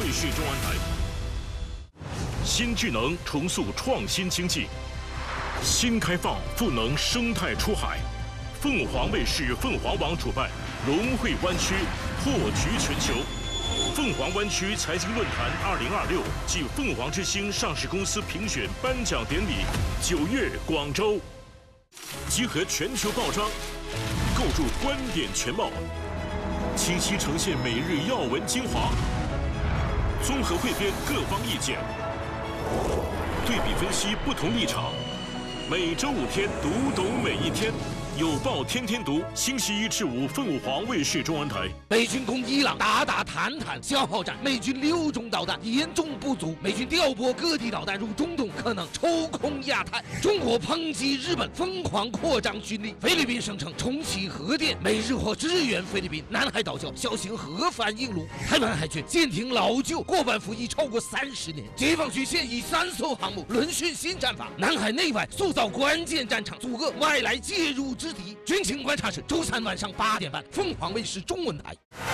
卫视中文台。新智能重塑创新经济，新开放赋能生态出海。凤凰卫视凤凰网主办龙汇湾区破局全球。凤凰湾区财经论坛2026暨凤凰之星上市公司评选颁奖典礼9月广州，集合全球报章，构筑观点全貌，清晰呈现每日要闻精华，综合汇编各方意见，对比分析不同立场。每周5天，读懂每一天。有报天天读，星期1至5，凤凰卫视中文台。 美军攻伊朗，打坦坦消耗战，美军6种导弹严重不足，美军调拨各地导弹入中东，可能抽空亚太。中国抨击日本疯狂扩张军力，菲律宾声称重启核电，美日或支援菲律宾。南海岛礁小型核反应炉，台湾海军舰艇老旧，过半服役超过30年。解放军现役3艘航母轮训新战法，南海内外塑造关键战场，阻遏外来介入之敌。军情观察室周3晚上8点半，凤凰卫视中文台。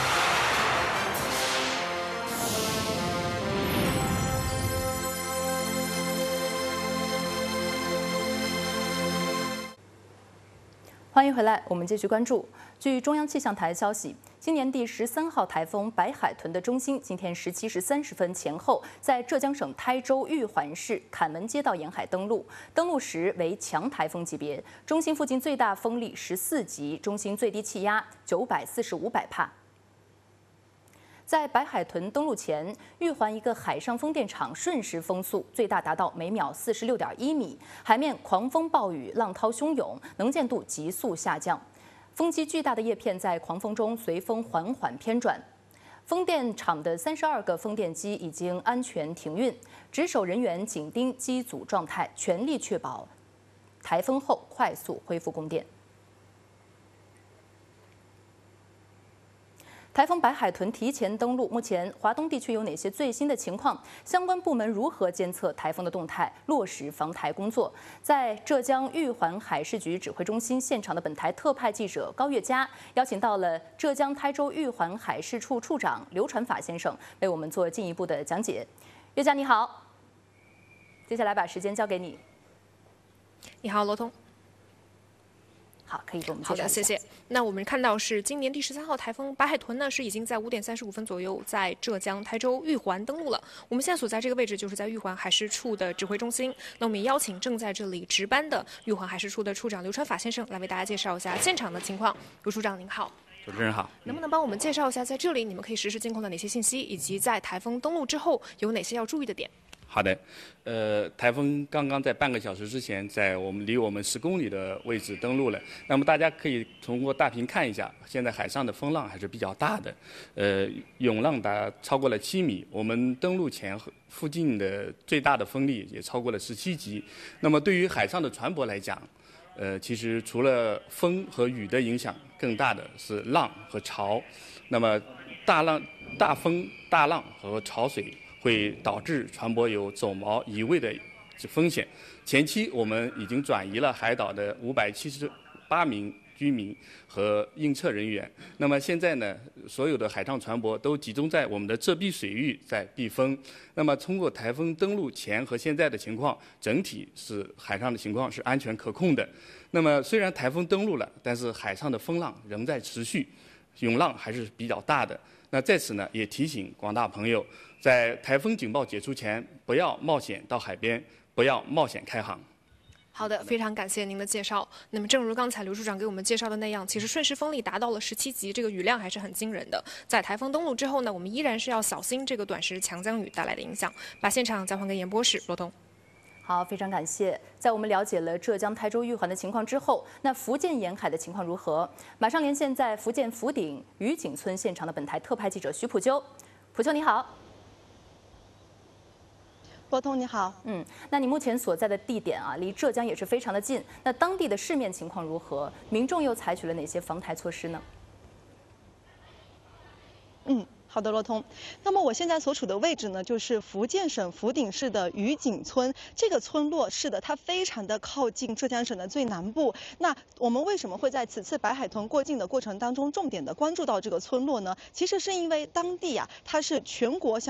欢迎回来，我们继续关注。据中央气象台消息，今年第13号台风白海豚的中心今天17时30分前后，在浙江省台州玉环市坎门街道沿海登陆，登陆时为强台风级别，中心附近最大风力14级，中心最低气压945百帕。在白海豚登陆前，玉环一个海上风电场瞬时风速最大达到每秒46.1米，海面狂风暴雨，浪涛汹涌，能见度急速下降。风机巨大的叶片在狂风中随风缓缓偏转。风电场的32个风电机已经安全停运，值守人员紧盯机组状态，全力确保台风后快速恢复供电。台风白海豚提前登陆，目前华东地区有哪些最新的情况？相关部门如何监测台风的动态，落实防台工作？在浙江玉环海事局指挥中心现场的本台特派记者高月佳邀请到了浙江台州玉环海事处处长刘传法先生，为我们做进一步的讲解。月佳你好，接下来把时间交给你。 你好，罗通。 好，可以给我们介绍一下。 好的，谢谢。那我们看到是今年第13号台风白海豚呢，是已经在5点35分左右在浙江台州玉环登陆了。我们现在所在这个位置就是在玉环海事处的指挥中心。那我们也邀请正在这里值班的玉环海事处的处长刘传法先生来为大家介绍一下现场的情况。刘处长您好。 主持人好。 能不能帮我们介绍一下在这里你们可以实时监控的哪些信息，以及在台风登陆之后有哪些要注意的点？ 好的，台风刚刚在半个小时之前，在离我们10公里的位置登陆了。那么大家可以通过大屏看一下，现在海上的风浪还是比较大的，涌浪超过了7米。我们登陆前附近的最大的风力也超过了17级。那么对于海上的船舶来讲，其实除了风和雨的影响，更大的是浪和潮。那么大风、大浪和潮水会导致船舶有走锚移位的风险。前期我们已经转移了海岛的578名居民和应测人员。那么现在呢，所有的海上船舶都集中在我们的浙碧水域在避风。那么通过台风登陆前和现在的情况，整体是海上的情况是安全可控的。那么虽然台风登陆了，但是海上的风浪仍在持续，涌浪还是比较大的。那在此呢，也提醒广大朋友，在台风警报解除前，不要冒险到海边，不要冒险开航。 好的，非常感谢您的介绍。那么，正如刚才刘处长给我们介绍的那样，其实瞬时风力达到了17级，这个雨量还是很惊人的。在台风登陆之后呢，我们依然是要小心这个短时强降雨带来的影响。把现场交还给演播室，罗东。 好，非常感谢。在我们了解了浙江台州玉环的情况之后，那福建沿海的情况如何？马上连线在福建福鼎渔景村现场的本台特派记者徐普秋。普秋你好。 罗通你好。 那你目前所在的地点啊，离浙江也是非常的近。那当地的市面情况如何？民众又采取了哪些防台措施呢？ 好的，罗通。那么我现在所处的位置呢，就是福建省福鼎市的渔景村。这个村落是的，它非常的靠近浙江省的最南部。那我们为什么会在此次白海豚过境的过程当中，重点的关注到这个村落呢？其实是因为当地啊，它是全国